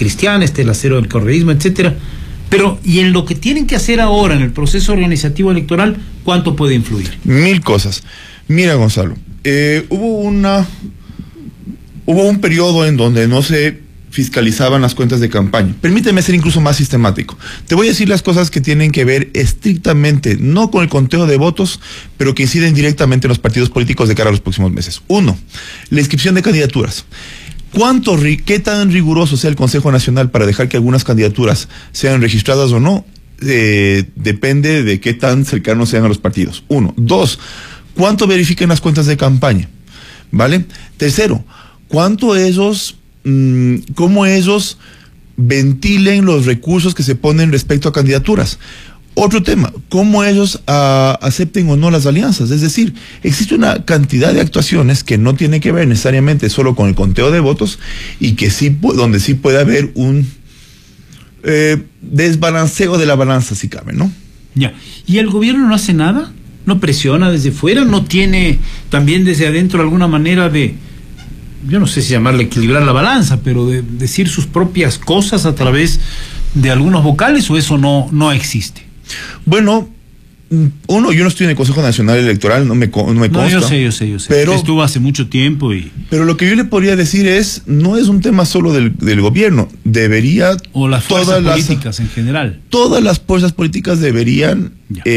Cristiana, está el acero del correísmo, etcétera. Pero, y en lo que tienen que hacer ahora en el proceso organizativo electoral, ¿cuánto puede influir? 1000 cosas. Mira, Gonzalo, hubo un periodo en donde no se fiscalizaban las cuentas de campaña. Permíteme ser incluso más sistemático. Te voy a decir las cosas que tienen que ver estrictamente, no con el conteo de votos, pero que inciden directamente en los partidos políticos de cara a los próximos meses. 1, la inscripción de candidaturas. ¿Qué tan riguroso sea el Consejo Nacional para dejar que algunas candidaturas sean registradas o no? Depende de qué tan cercanos sean a los partidos. 1. 2, ¿cuánto verifican las cuentas de campaña? ¿Vale? 3, cómo ellos ventilen los recursos que se ponen respecto a candidaturas. Otro tema, cómo ellos acepten o no las alianzas. Es decir, existe una cantidad de actuaciones que no tiene que ver necesariamente solo con el conteo de votos y que sí, donde sí puede haber un desbalanceo de la balanza, si cabe, ¿no? Ya. ¿Y el gobierno no hace nada? ¿No presiona desde fuera? ¿No tiene también desde adentro alguna manera de, yo no sé si llamarle equilibrar la balanza, pero de decir sus propias cosas a través de algunos vocales, o eso no existe? Bueno, yo no estoy en el Consejo Nacional Electoral, no me consta. No, yo sé. Pero estuvo hace mucho tiempo Pero lo que yo le podría decir es, no es un tema solo del gobierno, debería... O las fuerzas políticas en general. Todas las fuerzas políticas deberían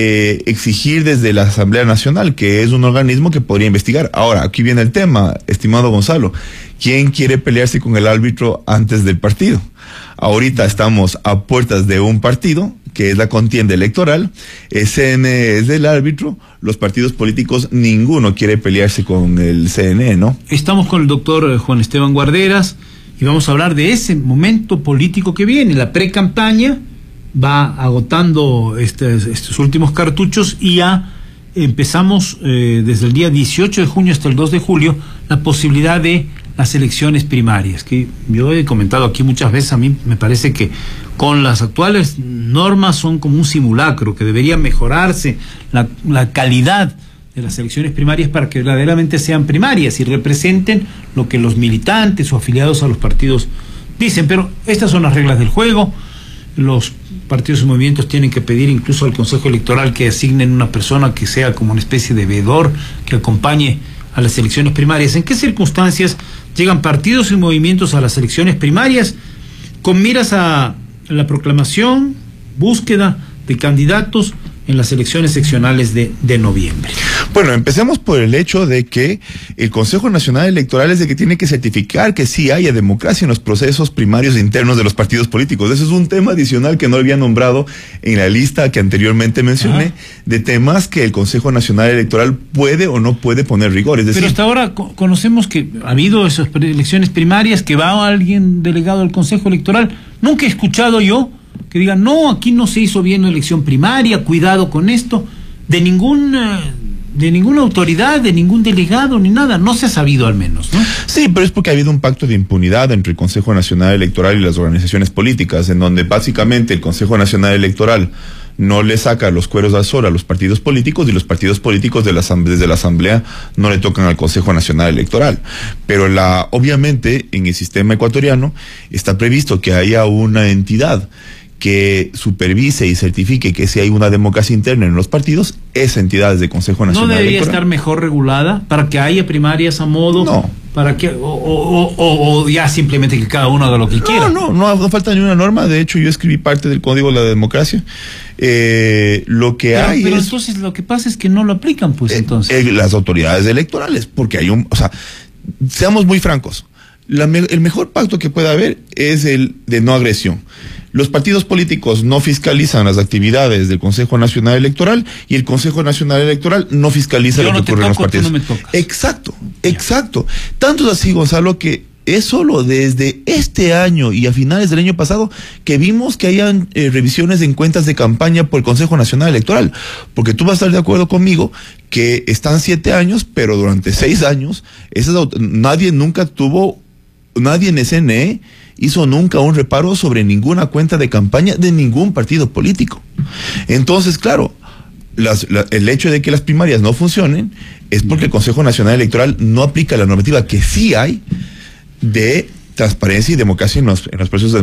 exigir desde la Asamblea Nacional, que es un organismo que podría investigar. Ahora, aquí viene el tema, estimado Gonzalo. ¿Quién quiere pelearse con el árbitro antes del partido? Ahorita estamos a puertas de un partido, que es la contienda electoral, el CNE es del árbitro, los partidos políticos, ninguno quiere pelearse con el CNE, ¿no? Estamos con el doctor Juan Esteban Guarderas y vamos a hablar de ese momento político que viene. La pre-campaña va agotando estos últimos cartuchos y ya empezamos desde el día 18 de junio hasta el 2 de julio la posibilidad de las elecciones primarias, que yo he comentado aquí muchas veces. A mí me parece que con las actuales normas son como un simulacro, que debería mejorarse la calidad de las elecciones primarias para que verdaderamente sean primarias y representen lo que los militantes o afiliados a los partidos dicen. Pero estas son las reglas del juego. Los partidos y movimientos tienen que pedir incluso al Consejo Electoral que asignen una persona que sea como una especie de veedor, que acompañe a las elecciones primarias. ¿En qué circunstancias llegan partidos y movimientos a las elecciones primarias? Con miras a la proclamación, búsqueda de candidatos en las elecciones seccionales de noviembre. Bueno, empecemos por el hecho de que el Consejo Nacional Electoral es el que tiene que certificar que sí haya democracia en los procesos primarios internos de los partidos políticos. Eso es un tema adicional que no había nombrado en la lista que anteriormente mencioné, de temas que el Consejo Nacional Electoral puede o no puede poner rigor. Es decir, pero hasta ahora conocemos que ha habido esas elecciones primarias, que va alguien delegado al Consejo Electoral. Nunca he escuchado yo que digan, no, aquí no se hizo bien la elección primaria, cuidado con esto, de ninguna autoridad, de ningún delegado, ni nada, no se ha sabido al menos, ¿no? Sí, pero es porque ha habido un pacto de impunidad entre el Consejo Nacional Electoral y las organizaciones políticas, en donde básicamente el Consejo Nacional Electoral no le saca los cueros al sol a los partidos políticos, y los partidos políticos desde la Asamblea no le tocan al Consejo Nacional Electoral. Pero obviamente en el sistema ecuatoriano está previsto que haya una entidad que supervise y certifique que si hay una democracia interna en los partidos, esa entidad es del Consejo Nacional Electoral. ¿No debería estar mejor regulada para que haya primarias a modo? No. ¿Para que o ya simplemente que cada uno haga lo que quiera? No falta ni una norma. De hecho, yo escribí parte del Código de la Democracia. Pero entonces lo que pasa es que no lo aplican, pues entonces. Las autoridades electorales, porque hay seamos muy francos, el mejor pacto que puede haber es el de no agresión. Los partidos políticos no fiscalizan las actividades del Consejo Nacional Electoral y el Consejo Nacional Electoral no fiscaliza lo que ocurre en los partidos. Exacto. Tanto es así, Gonzalo, que es solo desde este año y a finales del año pasado que vimos que hayan revisiones en cuentas de campaña por el Consejo Nacional Electoral. Porque tú vas a estar de acuerdo conmigo que están 7 años, pero durante 6 años nadie en el CNE hizo nunca un reparo sobre ninguna cuenta de campaña de ningún partido político. Entonces, claro, el hecho de que las primarias no funcionen es porque el Consejo Nacional Electoral no aplica la normativa que sí hay de transparencia y democracia en los procesos de